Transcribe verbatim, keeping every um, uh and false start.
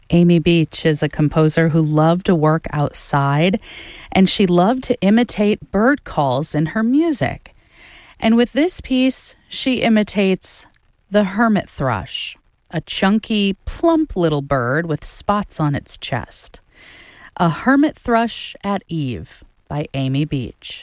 Amy Beach is a composer who loved to work outside, and she loved to imitate bird calls in her music. And with this piece, she imitates the hermit thrush, a chunky, plump little bird with spots on its chest. A Hermit Thrush at Eve by Amy Beach.